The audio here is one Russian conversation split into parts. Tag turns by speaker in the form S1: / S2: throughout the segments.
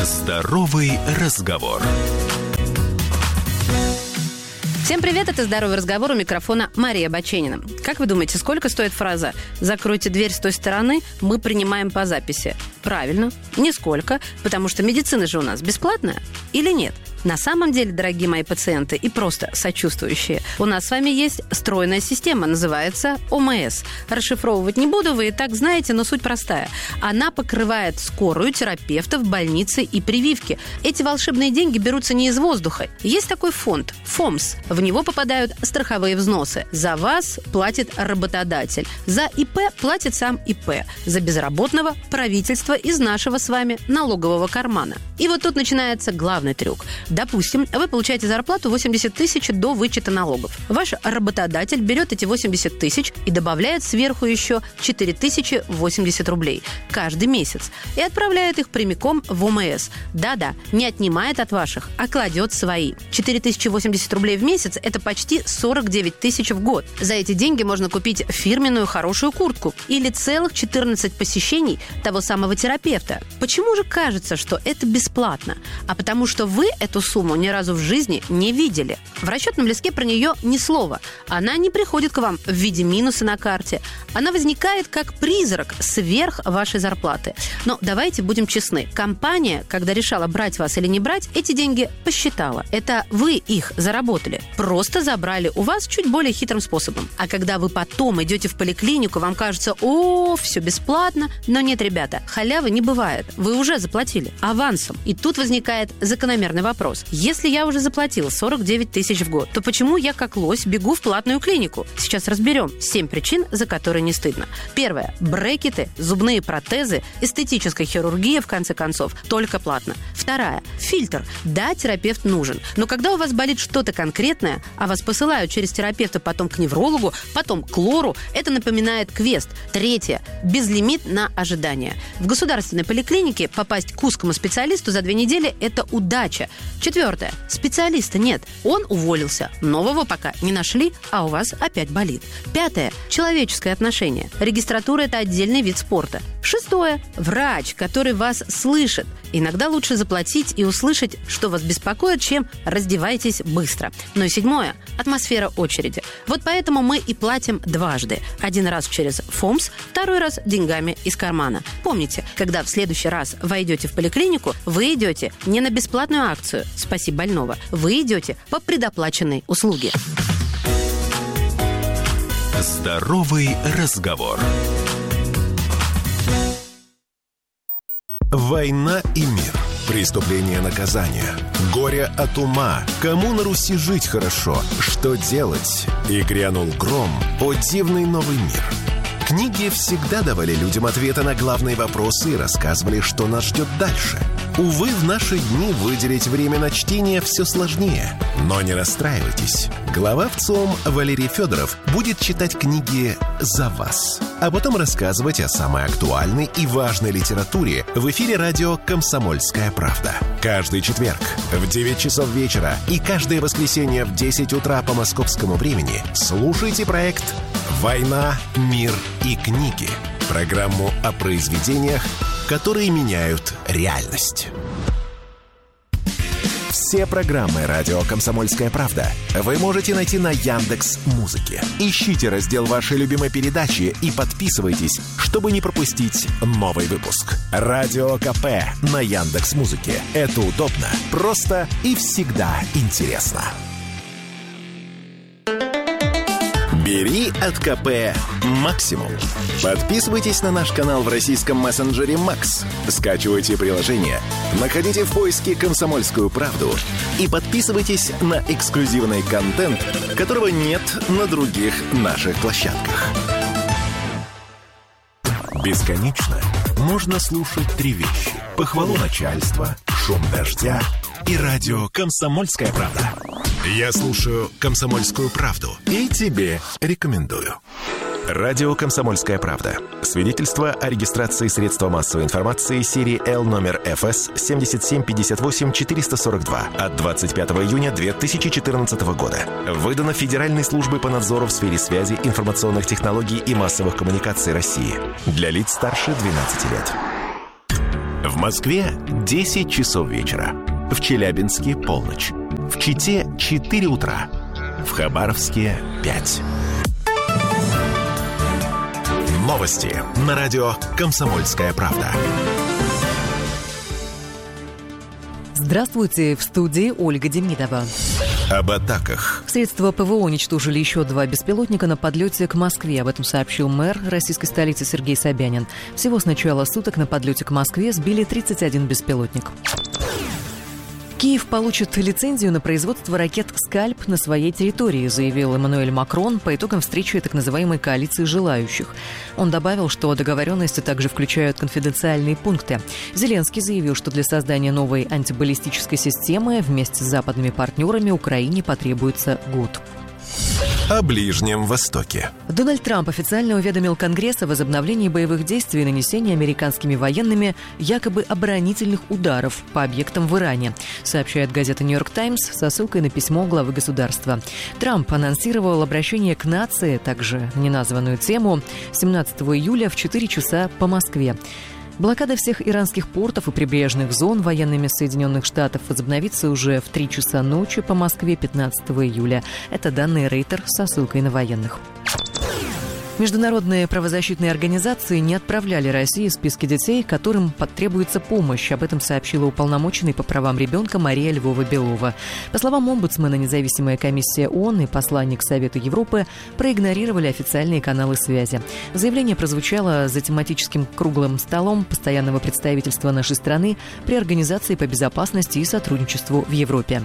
S1: Здоровый разговор.
S2: Всем привет, это «Здоровый разговор», у микрофона Мария Баченина. Как вы думаете, сколько стоит фраза «закройте дверь с той стороны, мы принимаем по записи»? Правильно, нисколько, потому что медицина же у нас бесплатная или нет? На самом деле, дорогие мои пациенты и просто сочувствующие, у нас с вами есть стройная система, называется ОМС. Расшифровывать не буду, вы и так знаете, но суть простая. Она покрывает скорую, терапевтов, больницы и прививки. Эти волшебные деньги берутся не из воздуха. Есть такой фонд ФОМС. В него попадают страховые взносы. За вас платит работодатель. За ИП платит сам ИП. За безработного правительство из нашего с вами налогового кармана. И вот тут начинается главный трюк. Допустим, вы получаете зарплату 80 тысяч до вычета налогов. Ваш работодатель берет эти 80 тысяч и добавляет сверху еще 4080 рублей каждый месяц и отправляет их прямиком в ОМС. Да-да, не отнимает от ваших, а кладет свои. 4080 рублей в месяц – это почти 49 тысяч в год. За эти деньги можно купить фирменную хорошую куртку или целых 14 посещений того самого терапевта. Почему же кажется, что это бесплатно? А потому что вы эту сумму ни разу в жизни не видели. В расчетном листке про нее ни слова. Она не приходит к вам в виде минуса на карте. Она возникает как призрак сверх вашей зарплаты. Но давайте будем честны. Компания, когда решала брать вас или не брать, эти деньги посчитала. Это вы их заработали. Просто забрали у вас чуть более хитрым способом. А когда вы потом идете в поликлинику, вам кажется, все бесплатно. Но нет, ребята, халявы не бывает. Вы уже заплатили авансом. И тут возникает закономерный вопрос. Если я уже заплатила 49 тысяч в год, то почему я как лось бегу в платную клинику? Сейчас разберем 7 причин, за которые не стыдно. Первое. Брекеты, зубные протезы, эстетическая хирургия, в конце концов, только платно. Вторая. Фильтр. Да, терапевт нужен. Но когда у вас болит что-то конкретное, а вас посылают через терапевта потом к неврологу, потом к лору, это напоминает квест. Третье. Безлимит на ожидание. В государственной поликлинике попасть к узкому специалисту за 2 недели – это удача. Четвертое. Специалиста нет. Он уволился. Нового пока не нашли, а у вас опять болит. Пятое. Человеческое отношение. Регистратура – это отдельный вид спорта. Шестое. Врач, который вас слышит. Иногда лучше заплатить и услышать, что вас беспокоит, чем раздевайтесь быстро. Ну и седьмое. Атмосфера очереди. Вот поэтому мы и платим дважды. Один раз через ФОМС, второй раз деньгами из кармана. Помните, когда в следующий раз войдете в поликлинику, вы идете не на бесплатную акцию «Спаси больного», вы идете по предоплаченной услуге.
S1: Здоровый разговор. Война и мир. Преступление, наказание. Горе от ума. Кому на Руси жить хорошо? Что делать? И грянул гром. О, дивный новый мир. Книги всегда давали людям ответы на главные вопросы и рассказывали, что нас ждет дальше. Увы, в наши дни выделить время на чтение все сложнее. Но не расстраивайтесь. Глава ВЦИОМ Валерий Федоров будет читать книги за вас, а потом рассказывать о самой актуальной и важной литературе в эфире радио «Комсомольская правда». Каждый четверг в 9 часов вечера и каждое воскресенье в 10 утра по московскому времени слушайте проект «Война, мир и книги». Программу о произведениях, которые меняют реальность. Все программы радио «Комсомольская правда» вы можете найти на Яндекс.Музыке. Ищите раздел вашей любимой передачи и подписывайтесь, чтобы не пропустить новый выпуск. Радио КП на Яндекс.Музыке. Это удобно, просто и всегда интересно. Бери от КП максимум. Подписывайтесь на наш канал в российском мессенджере Макс. Скачивайте приложение, находите в поиске «Комсомольскую правду» и подписывайтесь на эксклюзивный контент, которого нет на других наших площадках. Бесконечно можно слушать 3 вещи: похвалу начальства, шум дождя и радио «Комсомольская правда». Я слушаю «Комсомольскую правду» и тебе рекомендую. Радио «Комсомольская правда». Свидетельство о регистрации средства массовой информации серии L номер ФС 7758-442 от 25 июня 2014 года. Выдано Федеральной службой по надзору в сфере связи, информационных технологий и массовых коммуникаций России. Для лиц старше 12 лет. В Москве 10 часов вечера. В Челябинске полночь. В Чите 4 утра. В Хабаровске 5. Новости на радио «Комсомольская правда».
S3: Здравствуйте, в студии Ольга Демидова.
S1: Об атаках.
S3: Средства ПВО уничтожили еще 2 беспилотника на подлете к Москве. Об этом сообщил мэр российской столицы Сергей Собянин. Всего с начала суток на подлете к Москве сбили 31 беспилотник. Киев получит лицензию на производство ракет «Скальп» на своей территории, заявил Эммануэль Макрон по итогам встречи так называемой коалиции желающих. Он добавил, что договоренности также включают конфиденциальные пункты. Зеленский заявил, что для создания новой антибаллистической системы вместе с западными партнерами Украине потребуется год.
S1: О Ближнем Востоке.
S3: Дональд Трамп официально уведомил Конгресс о возобновлении боевых действий и нанесении американскими военными якобы оборонительных ударов по объектам в Иране, сообщает газета «Нью-Йорк Таймс» со ссылкой на письмо главы государства. Трамп анонсировал обращение к нации, также неназванную тему, 17 июля в 4 часа по Москве. Блокада всех иранских портов и прибрежных зон военными Соединенных Штатов возобновится уже в 3 часа ночи по Москве 15 июля. Это данные Рейтер со ссылкой на военных. Международные правозащитные организации не отправляли России списки детей, которым потребуется помощь. Об этом сообщила уполномоченный по правам ребенка Мария Львова-Белова. По словам омбудсмена, независимая комиссия ООН и посланник Совета Европы проигнорировали официальные каналы связи. Заявление прозвучало за тематическим круглым столом постоянного представительства нашей страны при Организации по безопасности и сотрудничеству в Европе.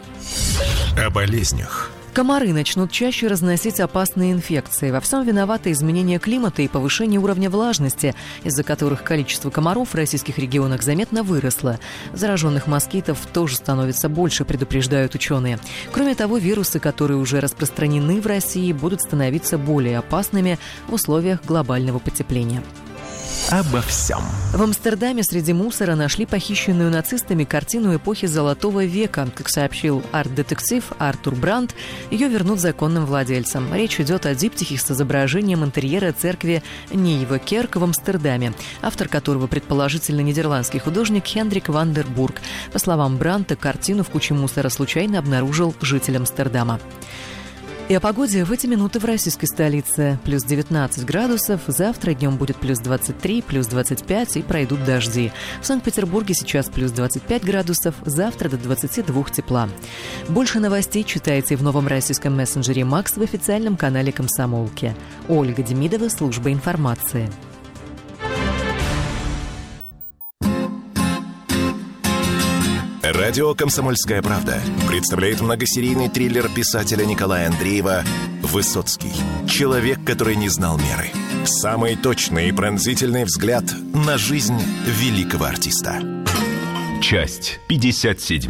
S1: О болезнях.
S3: Комары начнут чаще разносить опасные инфекции. Во всем виноваты изменения климата и повышение уровня влажности, из-за которых количество комаров в российских регионах заметно выросло. Зараженных москитов тоже становится больше, предупреждают ученые. Кроме того, вирусы, которые уже распространены в России, будут становиться более опасными в условиях глобального потепления.
S1: Обо всем.
S3: В Амстердаме среди мусора нашли похищенную нацистами картину эпохи Золотого века. Как сообщил арт-детектив Артур Брандт, ее вернут законным владельцам. Речь идет о диптихе с изображением интерьера церкви Nieuwe Kerk в Амстердаме, автор которого предположительно нидерландский художник Хендрик ван дер Бург. По словам Брандта, картину в куче мусора случайно обнаружил житель Амстердама. И о погоде в эти минуты в российской столице. Плюс 19 градусов, завтра днем будет плюс 23, плюс 25 и пройдут дожди. В Санкт-Петербурге сейчас плюс 25 градусов, завтра до 22 тепла. Больше новостей читайте в новом российском мессенджере «Макс» в официальном канале «Комсомолки». Ольга Демидова, служба информации.
S1: Радио «Комсомольская правда» представляет многосерийный триллер писателя Николая Андреева «Высоцкий. Человек, который не знал меры». Самый точный и пронзительный взгляд на жизнь великого артиста.
S4: Часть 57.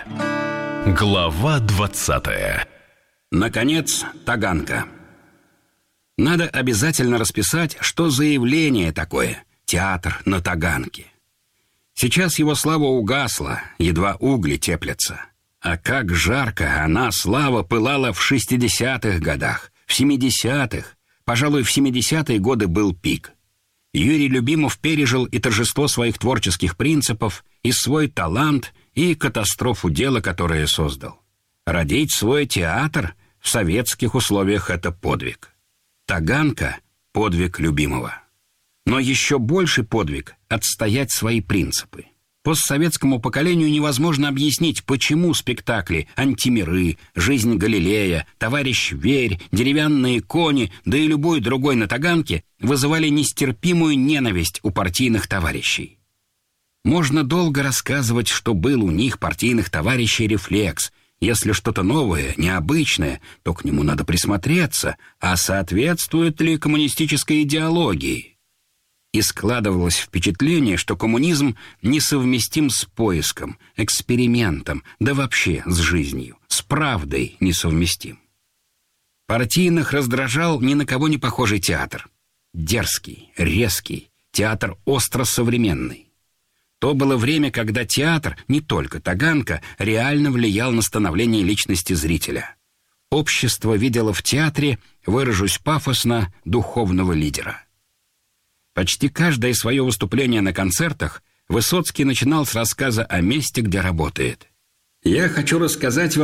S4: Глава 20.
S5: Наконец, Таганка. Надо обязательно расписать, что за явление такое «Театр на Таганке». Сейчас его слава угасла, едва угли теплятся. А как жарко она, слава, пылала в 60-х годах, в 70-х. Пожалуй, в 70-е годы был пик. Юрий Любимов пережил и торжество своих творческих принципов, и свой талант, и катастрофу дела, которое создал. Родить свой театр в советских условиях — это подвиг. Таганка — подвиг Любимова. Но еще больший подвиг — отстоять свои принципы. Постсоветскому поколению невозможно объяснить, почему спектакли «Антимиры», «Жизнь Галилея», «Товарищ Верь», «Деревянные кони», да и любой другой на Таганке вызывали нестерпимую ненависть у партийных товарищей. Можно долго рассказывать, что был у них, партийных товарищей, рефлекс. Если что-то новое, необычное, то к нему надо присмотреться, а соответствует ли коммунистической идеологии. И складывалось впечатление, что коммунизм несовместим с поиском, экспериментом, да вообще с жизнью, с правдой несовместим. Партийных раздражал ни на кого не похожий театр. Дерзкий, резкий, театр остро современный. То было время, когда театр, не только Таганка, реально влиял на становление личности зрителя. Общество видело в театре, выражусь пафосно, духовного лидера. Почти каждое свое выступление на концертах Высоцкий начинал с рассказа о месте, где работает. «Я хочу рассказать вам